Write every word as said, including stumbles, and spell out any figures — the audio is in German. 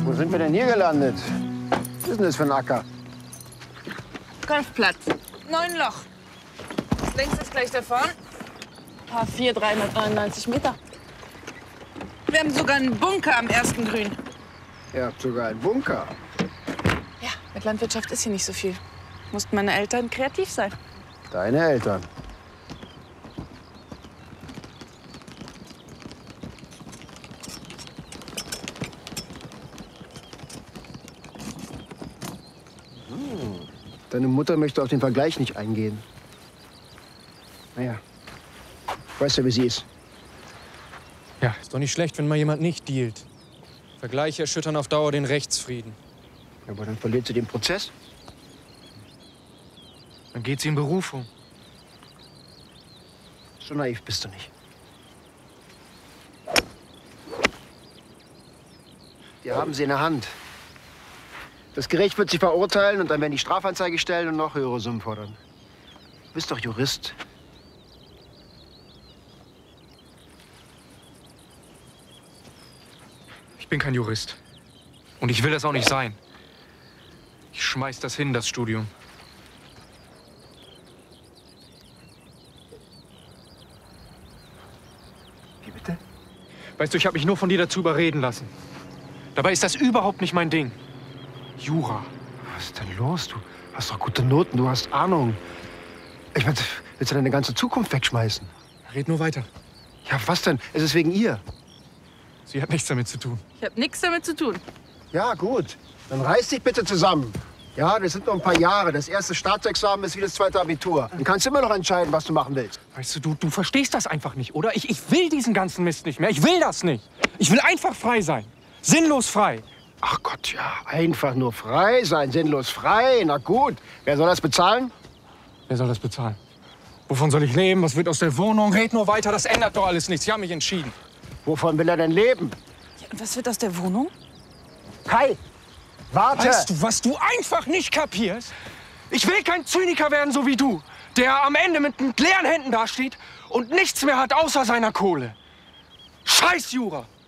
Wo sind wir denn hier gelandet? Was ist denn das für ein Acker? Golfplatz. Neun Loch. Links ist gleich da vorn. Paar vier, dreihundertneunundneunzig Meter. Wir haben sogar einen Bunker am ersten Grün. Ihr habt sogar einen Bunker. Ja, mit Landwirtschaft ist hier nicht so viel. Mussten meine Eltern kreativ sein. Deine Eltern. Hm. Deine Mutter möchte auf den Vergleich nicht eingehen. Naja, weißt ja, wie sie ist. Ja, ist doch nicht schlecht, wenn mal jemand nicht dealt. Vergleiche erschüttern auf Dauer den Rechtsfrieden. Aber dann verliert sie den Prozess. Dann geht sie in Berufung. So naiv bist du nicht. Wir haben sie in der Hand. Das Gericht wird sie verurteilen und dann werden die Strafanzeige stellen und noch höhere Summen fordern. Du bist doch Jurist. Ich bin kein Jurist. Und ich will das auch nicht sein. Ich schmeiß das hin, das Studium. Wie bitte? Weißt du, ich habe mich nur von dir dazu überreden lassen. Dabei ist das überhaupt nicht mein Ding. Jura. Was ist denn los? Du hast doch gute Noten, du hast Ahnung. Ich meine, willst du deine ganze Zukunft wegschmeißen? Red nur weiter. Ja, was denn? Es ist wegen ihr. Sie hat nichts damit zu tun. Ich habe nichts damit zu tun. Ja, gut. Dann reiß dich bitte zusammen. Ja, das sind noch ein paar Jahre. Das erste Staatsexamen ist wie das zweite Abitur. Dann kannst du immer noch entscheiden, was du machen willst. Weißt du, du, du verstehst das einfach nicht, oder? Ich, ich will diesen ganzen Mist nicht mehr. Ich will das nicht. Ich will einfach frei sein. Sinnlos frei. Ach Gott, ja. Einfach nur frei sein, sinnlos frei. Na gut. Wer soll das bezahlen? Wer soll das bezahlen? Wovon soll ich leben? Was wird aus der Wohnung? Red nur weiter, das ändert doch alles nichts. Ich habe mich entschieden. Wovon will er denn leben? Ja, und was wird aus der Wohnung? Kai, warte! Weißt du, was du einfach nicht kapierst? Ich will kein Zyniker werden, so wie du, der am Ende mit leeren Händen dasteht und nichts mehr hat außer seiner Kohle. Scheiß Jura!